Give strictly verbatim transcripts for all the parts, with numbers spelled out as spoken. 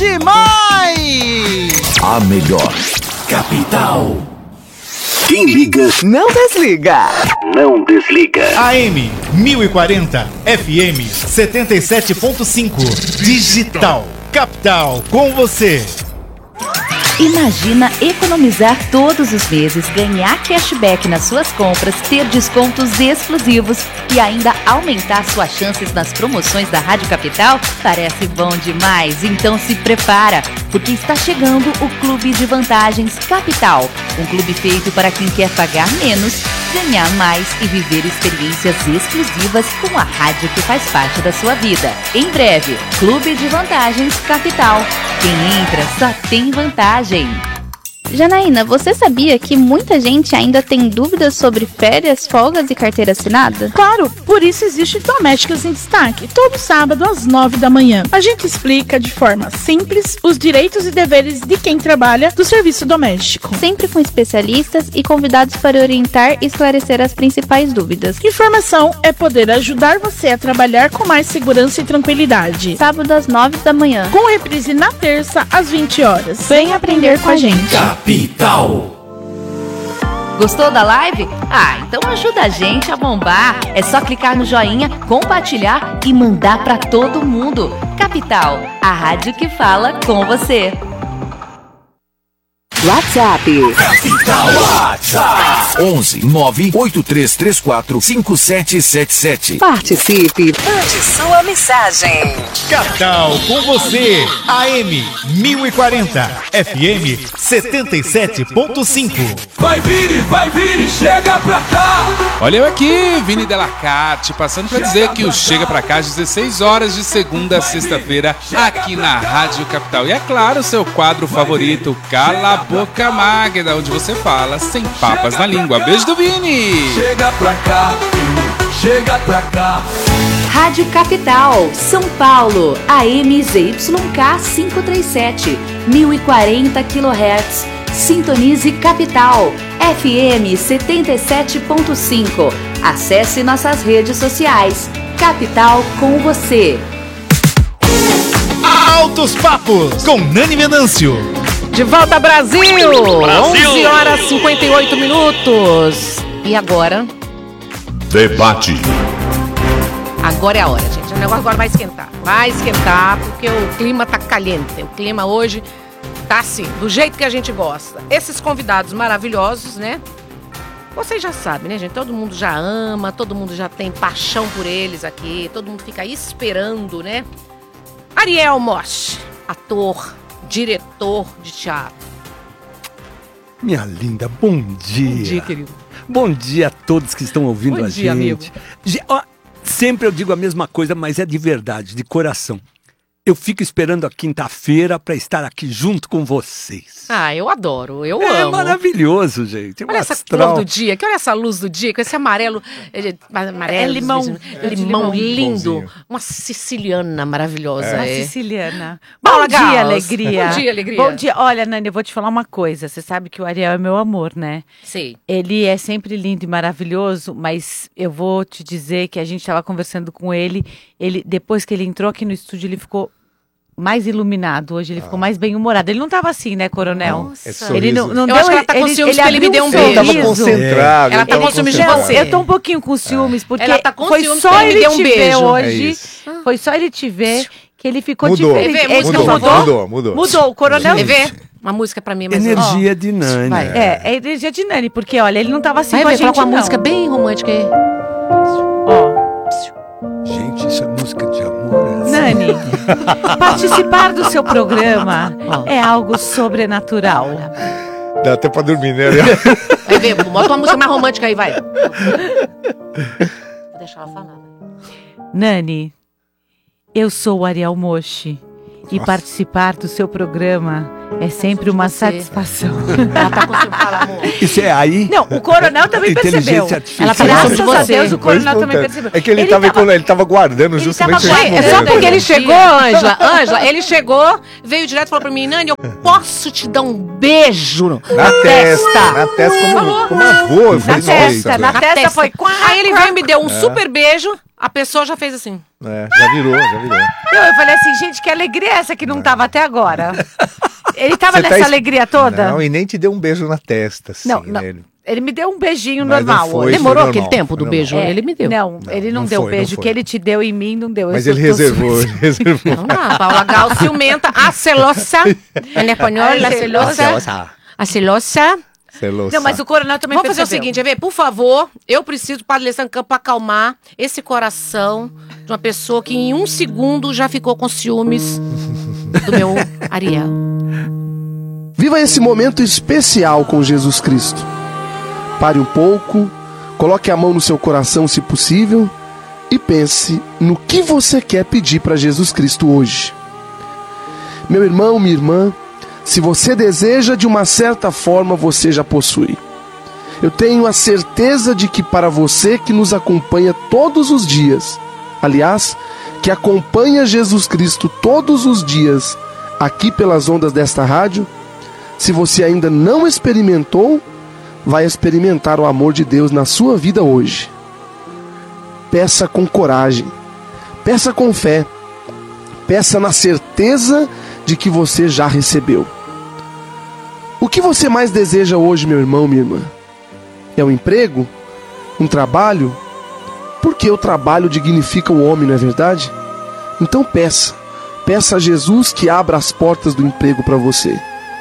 Demais! A melhor capital. Quem liga, não desliga. Não desliga. A M mil e quarenta, F M setenta e sete ponto cinco. Digital. Capital com você. Imagina economizar todos os meses, ganhar cashback nas suas compras, ter descontos exclusivos e ainda aumentar suas chances nas promoções da Rádio Capital? Parece bom demais, então se prepara, porque está chegando o Clube de Vantagens Capital. Um clube feito para quem quer pagar menos, ganhar mais e viver experiências exclusivas com a rádio que faz parte da sua vida. Em breve, Clube de Vantagens Capital. Quem entra só tem vantagem. Janaína, você sabia que muita gente ainda tem dúvidas sobre férias, folgas e carteira assinada? Claro, por isso existe Domésticas em Destaque, todo sábado às nove da manhã. A gente explica de forma simples os direitos e deveres de quem trabalha do serviço doméstico. Sempre com especialistas e convidados para orientar e esclarecer as principais dúvidas. Informação é poder ajudar você a trabalhar com mais segurança e tranquilidade. Sábado às nove da manhã. Com reprise na terça às vinte horas. Vem aprender com a gente. Capital. Gostou da live? Ah, então ajuda a gente a bombar. É só clicar no joinha, compartilhar e mandar pra todo mundo. Capital, a rádio que fala com você. WhatsApp. Capital WhatsApp. onze nove oito três três quatro cinco sete sete sete. Participe. Mande sua mensagem. Capital com você. A M mil e quarenta, F M setenta e sete ponto cinco. Vai vir, vai vir, chega pra cá. Olha eu aqui, Vini Delacarte, passando pra dizer que o Chega Pra Cá às dezesseis horas de segunda a sexta-feira aqui na Rádio Capital. E é claro, seu quadro favorito, Cala a Boca Magda, onde você fala sem papas na língua. Beijo do Vini! Chega pra cá, chega pra cá. Rádio Capital, São Paulo, A M Z Y K quinhentos e trinta e sete, mil e quarenta quilohertz. Sintonize Capital, F M setenta e sete ponto cinco. Acesse nossas redes sociais. Capital com você. Altos Papos com Nani Venâncio. De volta, Brasil! Brasil! onze horas e cinquenta e oito minutos. E agora? Debate. Agora é a hora, gente. O negócio agora vai esquentar. Vai esquentar, porque o clima tá caliente. O clima hoje tá assim, do jeito que a gente gosta. Esses convidados maravilhosos, né? Vocês já sabem, né, gente? Todo mundo já ama, todo mundo já tem paixão por eles aqui. Todo mundo fica esperando, né? Ariel Mosch, ator, diretor de teatro. Minha linda, bom dia. Bom dia, querido. Bom dia a todos que estão ouvindo Bom a dia, gente. amigo. Ó, sempre eu digo a mesma coisa, mas é de verdade, de coração. Eu fico esperando a quinta-feira para estar aqui junto com vocês. Ah, eu adoro, eu é amo. É maravilhoso, gente. Olha essa cor do dia, que olha essa luz do dia, com esse amarelo, amarelo, é limão, limão, limão lindo, uma siciliana maravilhosa. É. Uma é. siciliana. Bom Bom dia, Gauss. alegria. Bom dia, alegria. Bom dia. Olha, Nani, eu vou te falar uma coisa. Você sabe que o Ariel é meu amor, né? Sim. Ele é sempre lindo e maravilhoso, mas eu vou te dizer que a gente estava conversando com ele, ele, depois que ele entrou aqui no estúdio, ele ficou mais iluminado hoje, ele ah. ficou mais bem-humorado. Ele não tava assim, né, Coronel? Nossa. Ele não, não eu deu, acho que ela tá com ele, ciúmes ele porque ele me deu um beijo. Ela tava concentrada. É. Ela tá com ciúmes de você. Eu tô um pouquinho com ciúmes, porque ela tá com foi ciúmes só ele ele me deu um te ver beijo. hoje, é foi só ele te ver que ele ficou mudou. diferente. Mudou, mudou, mudou, mudou, mudou. Mudou, o Coronel... Quer ver? Uma música pra mim. Mas energia ó, de Nani. Vai. É, é energia de Nani, porque olha, ele não tava assim vai com ver, a gente, uma não. música bem romântica aí. Ó. Gente, isso é música de amor. É Nani, participar do seu programa é algo sobrenatural. Dá até pra dormir, né? Vai ver, bota uma música mais romântica aí, vai. Vou deixar ela falar. Nani, eu sou o Ariel Mochi e Nossa. participar do seu programa é sempre uma satisfação. Ela tá conseguindo falar, amor. Isso é aí? Não, o Coronel também percebeu. Ela tá Graças de a Deus, o Coronel também percebeu. É que ele, ele, tava, tava, ele tava guardando ele justamente... Tava, é só porque ele chegou, Ângela, Ângela, ele chegou, veio direto e falou pra mim, Nani, eu posso te dar um beijo na, na testa. testa. Na testa, como, como avô. Eu na falei, testa, nossa, na testa, testa foi... Aí ele veio e me deu um é. super beijo. a pessoa já fez assim. É, já virou, já virou. Eu, eu falei assim, gente, que alegria é essa que não tava até agora? Ele tava Você tá nessa es- alegria toda? Não, e nem te deu um beijo na testa, assim, Não, não. né? Ele me deu um beijinho Mas não normal. foi, hoje. Demorou foi aquele normal, tempo do foi beijo? normal. Ele me deu. Não, ele não, não deu foi, beijo. não que foi. ele te deu em mim, não deu. Mas Eu ele tô- reservou, ele reservou. Não dá, Paula Gal ciumenta, a celosa, em espanhol, a celosa, a celosa. Celosa. Não, mas o coronel também Vamos fazer o percebeu. seguinte, Evê, por favor, eu preciso do Padre Alessandro Campos pra acalmar esse coração de uma pessoa que em um segundo já ficou com ciúmes do meu Ariel. Viva esse momento especial com Jesus Cristo. Pare um pouco, coloque a mão no seu coração se possível e pense no que você quer pedir para Jesus Cristo hoje. Meu irmão, minha irmã, se você deseja, de uma certa forma você já possui. Eu tenho a certeza de que para você que nos acompanha todos os dias, aliás, que acompanha Jesus Cristo todos os dias aqui pelas ondas desta rádio, se você ainda não experimentou, vai experimentar o amor de Deus na sua vida hoje. Peça com coragem, peça com fé, peça na certeza de que você já recebeu. O que você mais deseja hoje, meu irmão, minha irmã? É um emprego? Um trabalho? Porque o trabalho dignifica o homem, não é verdade? Então peça, peça a Jesus que abra as portas do emprego para você.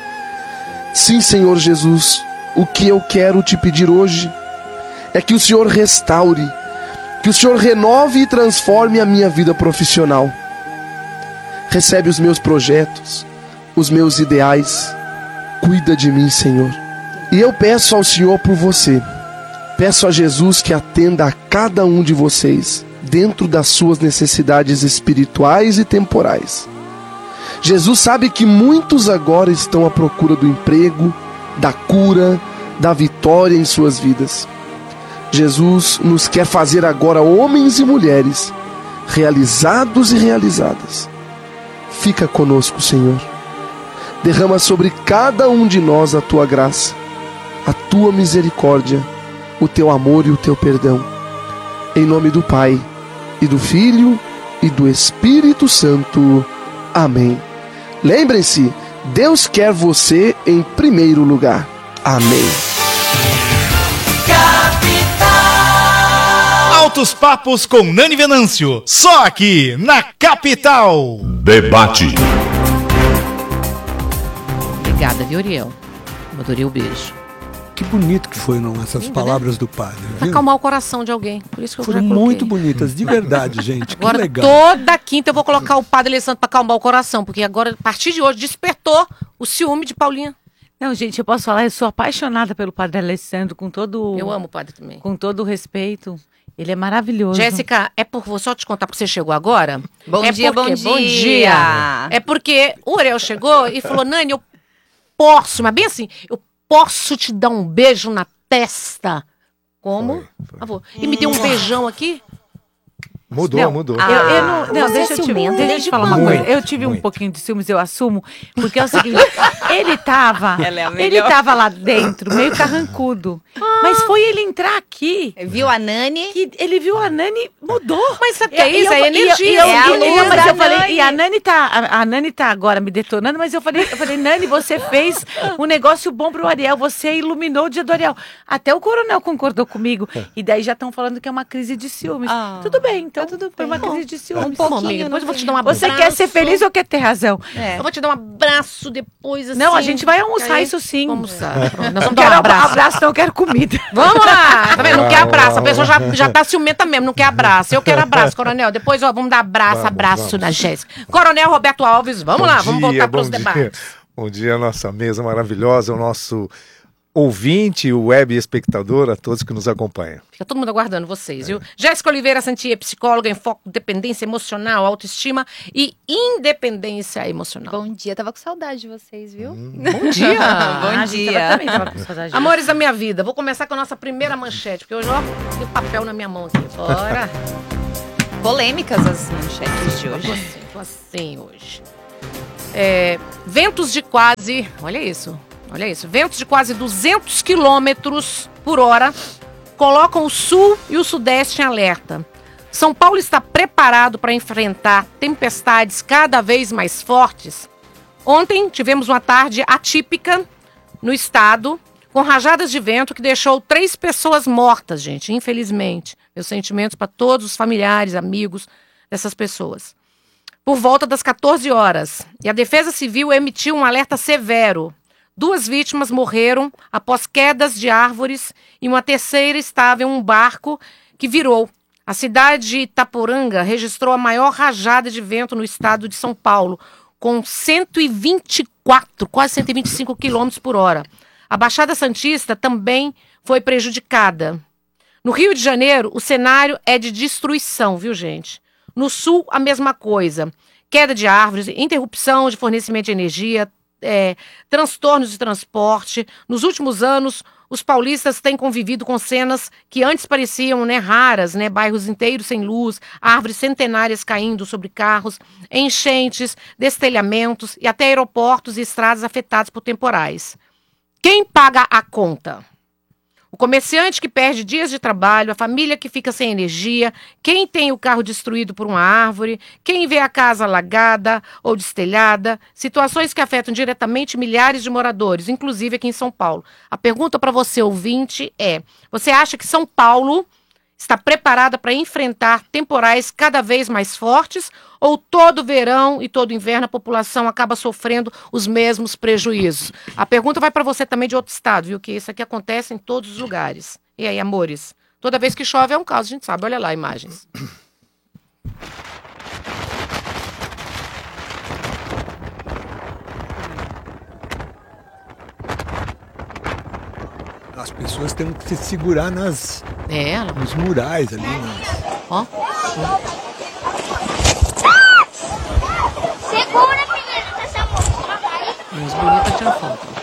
Sim, Senhor Jesus, o que eu quero te pedir hoje é que o Senhor restaure, que o Senhor renove e transforme a minha vida profissional. Recebe os meus projetos, os meus ideais, cuida de mim, Senhor. E eu peço ao Senhor por você, peço a Jesus que atenda a cada um de vocês, dentro das suas necessidades espirituais e temporais. Jesus sabe que muitos agora estão à procura do emprego, da cura, da vitória em suas vidas. Jesus nos quer fazer agora homens e mulheres realizados e realizadas. Fica conosco, Senhor. Derrama sobre cada um de nós a tua graça, a tua misericórdia, o teu amor e o teu perdão. Em nome do Pai, e do Filho, e do Espírito Santo. Amém. Lembrem-se, Deus quer você em primeiro lugar. Amém. Altos Papos com Nani Venâncio. Só aqui na Capital. Debate. Obrigada, viu, Ariel? Eu adorei o beijo. Que bonito que foram essas Lindo, palavras do padre. Pra Viu? acalmar o coração de alguém. Por isso que eu Foram já coloquei. muito bonitas, de verdade, gente. Agora, que legal. toda quinta eu vou colocar o Padre Alessandro pra acalmar o coração, porque agora, a partir de hoje, despertou o ciúme de Paulinha. Não, gente, eu posso falar, eu sou apaixonada pelo Padre Alessandro, com todo... Eu amo o padre também. Com todo o respeito. Ele é maravilhoso. Jéssica, é por... vou só te contar porque você chegou agora. Bom é dia, porque, bom dia. É porque o Ariel chegou e falou, Nani, eu posso, mas bem assim, eu posso te dar um beijo na testa. Como? Foi, foi. Por favor. E me deu um beijão aqui. Mudou, Não, mudou. Eu, eu não, não você deixa é eu te, ciumenta deixa eu te desde falar uma quando? coisa. Eu tive um Muito. pouquinho de ciúmes, eu assumo, porque é o seguinte, ele tava, Ela é a ele melhor. tava lá dentro, meio carrancudo. Mas foi ele entrar aqui, Viu a Nani? que ele viu a Nani, mudou. Mas sabe o que é E- isso? e eu- É e eu- energia. e eu- É a e- luz não, mas da eu falei, Nani. e a Nani tá, a, a Nani tá agora me detonando, mas eu falei, eu falei, Nani, você fez um negócio bom pro Ariel, você iluminou o dia do Ariel. Até o coronel concordou comigo. E daí já estão falando que é uma crise de ciúmes. Ah, tudo bem, então tá tudo foi uma bem. crise de ciúmes. Um pouquinho, Bom, amiga, depois eu vou te dar um Você abraço. quer ser feliz ou quer ter razão? É. Eu vou te dar um abraço depois, assim. Não, a gente vai almoçar, Aí, isso sim. Vamos almoçar. Pronto, nós Não vamos quero dar um abraço. abraço, não, eu quero comida. Vamos lá! Tá vendo? Não quer abraço. A pessoa já, já tá ciumenta mesmo, não quer abraço. Eu quero abraço, coronel. Depois, ó, vamos dar abraço, Vamos, abraço vamos. na Jéssica. Coronel Roberto Alves, vamos Bom lá, vamos dia, voltar pros bom dia. debates. Bom dia, nossa mesa maravilhosa, o nosso ouvinte, o web espectador, a todos que nos acompanham. Fica todo mundo aguardando vocês, viu? Jéssica Oliveira Santia, psicóloga em foco de dependência emocional, autoestima e independência emocional. Bom dia, tava com saudade de vocês, viu? Bom dia! Bom Ah, a gente dia. tava- também tava com saudade. Amores da minha vida, vou começar com a nossa primeira manchete, porque hoje, ó, tem papel na minha mão aqui. Bora! Polêmicas as manchetes de Tô hoje. assim, tô assim hoje. É, ventos de quase, olha isso, olha isso, ventos de quase duzentos quilômetros por hora colocam o sul e o sudeste em alerta. São Paulo está preparado para enfrentar tempestades cada vez mais fortes? Ontem tivemos uma tarde atípica no estado, com rajadas de vento que deixou três pessoas mortas, gente, infelizmente. Meus sentimentos para todos os familiares, amigos dessas pessoas. Por volta das quatorze horas, e a Defesa Civil emitiu um alerta severo. Duas vítimas morreram após quedas de árvores e uma terceira estava em um barco que virou. A cidade de Itaporanga registrou a maior rajada de vento no estado de São Paulo, com cento e vinte e quatro, quase cento e vinte e cinco quilômetros por hora. A Baixada Santista também foi prejudicada. No Rio de Janeiro, o cenário é de destruição, viu, gente? No Sul, a mesma coisa. Queda de árvores, interrupção de fornecimento de energia, é, transtornos de transporte. Nos últimos anos, os paulistas têm convivido com cenas que antes pareciam, né, raras, né, bairros inteiros sem luz, árvores centenárias caindo sobre carros, enchentes, destelhamentos e até aeroportos e estradas afetados por temporais. Quem paga a conta? O comerciante que perde dias de trabalho, a família que fica sem energia, quem tem o carro destruído por uma árvore, quem vê a casa alagada ou destelhada, situações que afetam diretamente milhares de moradores, inclusive aqui em São Paulo. A pergunta para você, ouvinte, é: você acha que São Paulo está preparada para enfrentar temporais cada vez mais fortes, ou todo verão e todo inverno a população acaba sofrendo os mesmos prejuízos? A pergunta vai para você também de outro estado, viu? Que isso aqui acontece em todos os lugares. E aí, amores? Toda vez que chove é um caos, a gente sabe. Olha lá imagens. As pessoas têm que se segurar nas, é, ela... nos murais ali. Nas... Ó. Segura, menina, que essa moça vai. Mas bonita tinha foto.